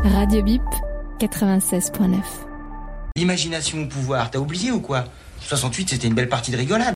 Radio Bip 96.9. L'imagination au pouvoir, t'as oublié ou quoi? 68, c'était une belle partie de rigolade.